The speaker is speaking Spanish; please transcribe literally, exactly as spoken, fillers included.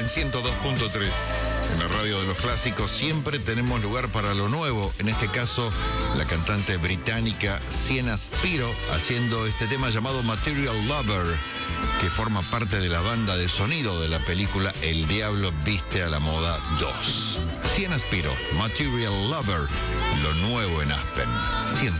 Aspen ciento dos punto tres. En la radio de los clásicos siempre tenemos lugar para lo nuevo. En este caso, la cantante británica Sienna Spiro haciendo este tema llamado Material Lover, que forma parte de la banda de sonido de la película El Diablo Viste a la Moda dos. Sienna Spiro, Material Lover, lo nuevo en Aspen ciento dos.